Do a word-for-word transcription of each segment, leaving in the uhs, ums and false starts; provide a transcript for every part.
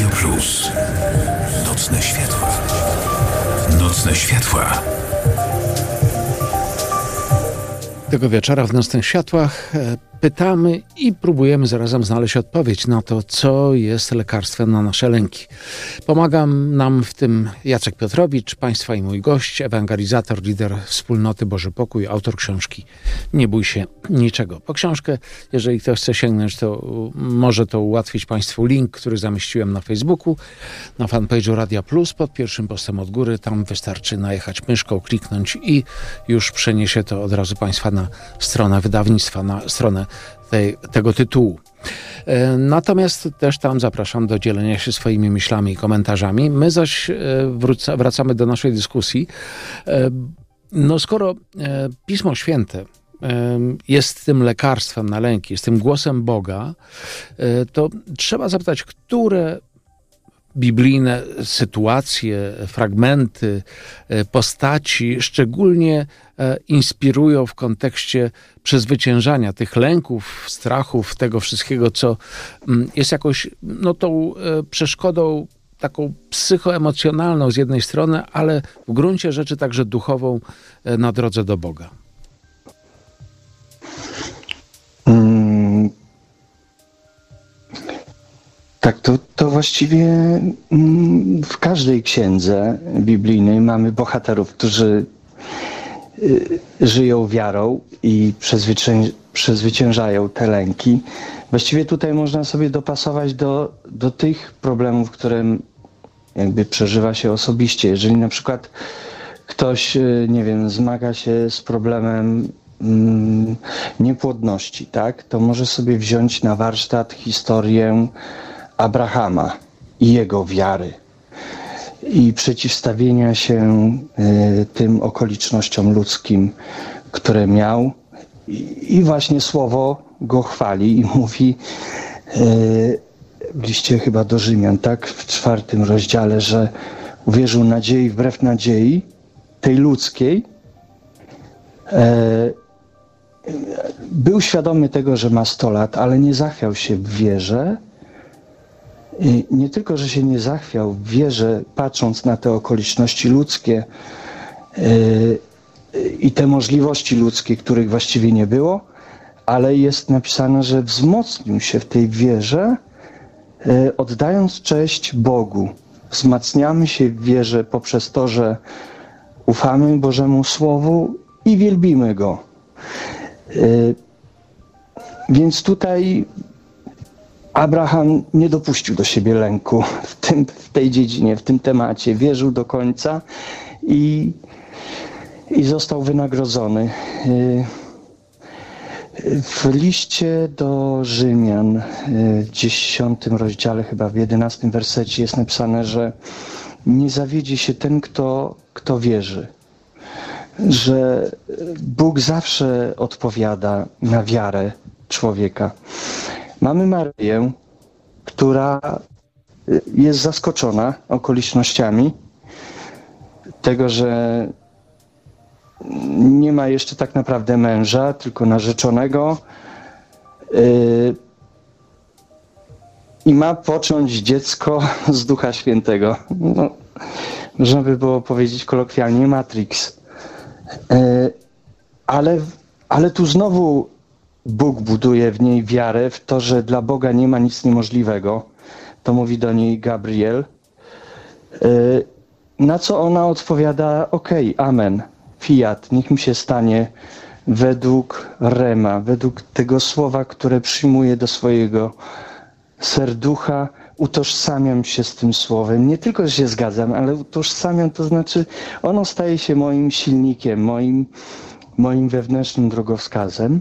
Radio Plus. Nocne światła. Nocne światła. Tego wieczora w Nocnych Światłach pytamy i próbujemy zarazem znaleźć odpowiedź na to, co jest lekarstwem na nasze lęki. Pomaga nam w tym Jacek Piotrowicz, Państwa i mój gość, ewangelizator, lider wspólnoty Boży Pokój, autor książki Nie bój się niczego. Po książkę, jeżeli ktoś chce sięgnąć, to może to ułatwić Państwu link, który zamieściłem na Facebooku, na fanpage'u Radia Plus, pod pierwszym postem od góry. Tam wystarczy najechać myszką, kliknąć i już przeniesie to od razu Państwa na stronę wydawnictwa, na stronę tej, tego tytułu. Natomiast też tam zapraszam do dzielenia się swoimi myślami i komentarzami. My zaś wróca, wracamy do naszej dyskusji. No skoro Pismo Święte jest tym lekarstwem na lęki, jest tym głosem Boga, to trzeba zapytać, które biblijne sytuacje, fragmenty, postaci szczególnie inspirują w kontekście przezwyciężania tych lęków, strachów, tego wszystkiego, co jest jakoś no, tą przeszkodą taką psychoemocjonalną z jednej strony, ale w gruncie rzeczy także duchową na drodze do Boga. Hmm. Tak, to, to właściwie w każdej księdze biblijnej mamy bohaterów, którzy żyją wiarą i przezwycię- przezwyciężają te lęki. Właściwie tutaj można sobie dopasować do, do tych problemów, które jakby przeżywa się osobiście. Jeżeli na przykład ktoś, nie wiem, zmaga się z problemem mm, niepłodności, tak, to może sobie wziąć na warsztat historię Abrahama i jego wiary i przeciwstawienia się y, tym okolicznościom ludzkim, które miał, i, i właśnie słowo go chwali i mówi y, w liście chyba do Rzymian, tak, w czwartym rozdziale, że uwierzył nadziei wbrew nadziei tej ludzkiej. Y, był świadomy tego, że ma sto lat, ale nie zachwiał się w wierze. I nie tylko, że się nie zachwiał w wierze, patrząc na te okoliczności ludzkie yy, i te możliwości ludzkie, których właściwie nie było, ale jest napisane, że wzmocnił się w tej wierze, yy, oddając cześć Bogu. Wzmacniamy się w wierze poprzez to, że ufamy Bożemu Słowu i wielbimy Go. Yy, więc tutaj Abraham nie dopuścił do siebie lęku w, tym, w tej dziedzinie, w tym temacie. Wierzył do końca i, i został wynagrodzony. W liście do Rzymian, w dziesiątym rozdziale, chyba w jedenastym wersecie jest napisane, że nie zawiedzie się ten, kto, kto wierzy. Że Bóg zawsze odpowiada na wiarę człowieka. Mamy Maryję, która jest zaskoczona okolicznościami tego, że nie ma jeszcze tak naprawdę męża, tylko narzeczonego yy, i ma począć dziecko z Ducha Świętego. No, można by było powiedzieć kolokwialnie Matrix. Yy, ale, ale tu znowu Bóg buduje w niej wiarę w to, że dla Boga nie ma nic niemożliwego. To mówi do niej Gabriel. Na co ona odpowiada: okej, okay, amen, fiat, niech mi się stanie według rema, według tego słowa, które przyjmuję do swojego serducha. Utożsamiam się z tym słowem. Nie tylko, że się zgadzam, ale utożsamiam, to znaczy ono staje się moim silnikiem, moim, moim wewnętrznym drogowskazem.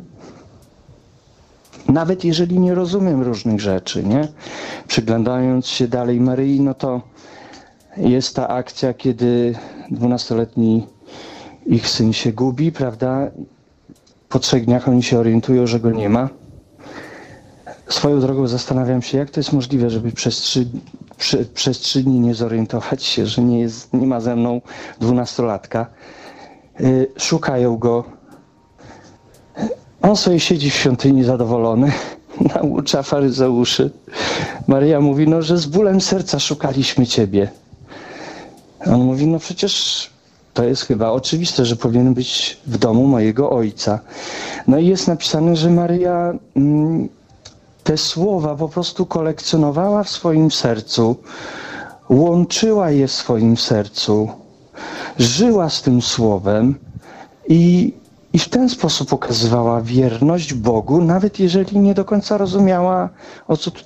Nawet jeżeli nie rozumiem różnych rzeczy, nie? Przyglądając się dalej Maryi, no to jest ta akcja, kiedy dwunastoletni ich syn się gubi, prawda? Po trzech dniach oni się orientują, że go nie ma. Swoją drogą zastanawiam się, jak to jest możliwe, żeby przez trzy, prze, przez trzy dni nie zorientować się, że nie, jest, nie ma ze mną dwunastolatka. Yy, szukają go. On sobie siedzi w świątyni zadowolony. naucza faryzeuszy. Maryja mówi, no, że z bólem serca szukaliśmy Ciebie. On mówi, no przecież to jest chyba oczywiste, że powinien być w domu mojego ojca. No i jest napisane, że Maryja mm, te słowa po prostu kolekcjonowała w swoim sercu, łączyła je w swoim sercu, żyła z tym słowem i, i w ten sposób okazywała wierność Bogu, nawet jeżeli nie do końca rozumiała, o co tutaj